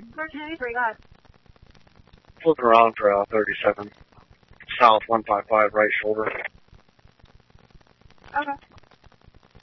Okay, where you got? Flipping around for 37. South 155, right shoulder. Okay.